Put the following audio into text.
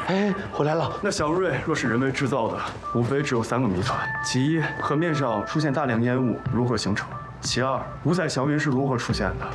哎，回来了。 那祥瑞若是人为制造的，无非只有3个谜团：其一，河面上出现大量烟雾，如何形成？其二，五彩祥云是如何出现的？